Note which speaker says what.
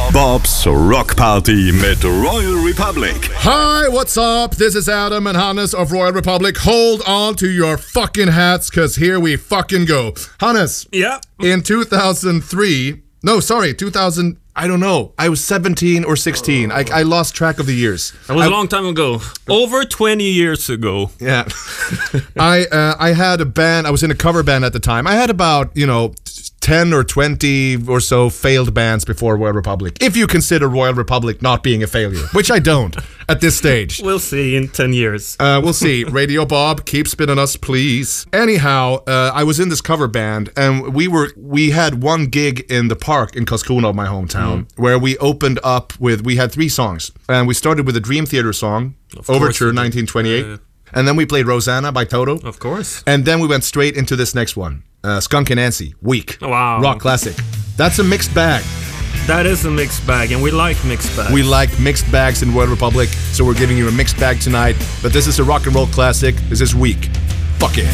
Speaker 1: Bobs Rock Party mit Royal Republic.
Speaker 2: Hi, what's up? This is Adam and Hannes of Royal Republic. Hold on to your fucking hats, cause here we fucking go. Hannes.
Speaker 3: Yeah.
Speaker 2: In 2003, I don't know. I was 17 or 16. I lost track of the years.
Speaker 3: That was a long time ago. Over 20 years ago.
Speaker 2: Yeah. I had a band. I was in a cover band at the time. I had about, 10 or 20 or so failed bands before Royal Republic. If you consider Royal Republic not being a failure, which I don't at this stage.
Speaker 3: We'll see in 10 years.
Speaker 2: We'll see. Radio Bob, keep spinning us, please. Anyhow, I was in this cover band, and we had one gig in the park in Karlskrona, my hometown, where we opened up with, we had 3 songs. And we started with a Dream Theater song, Overture 1928. And then we played Rosanna by Toto.
Speaker 3: Of course.
Speaker 2: And then we went straight into this next one. Skunk and Nancy, Weak.
Speaker 3: Wow.
Speaker 2: Rock classic. That's a mixed bag.
Speaker 3: That is a mixed bag, and we like mixed bags.
Speaker 2: We like mixed bags in Royal Republic, so we're giving you a mixed bag tonight. But this is a rock and roll classic. This is Weak. Fuck it.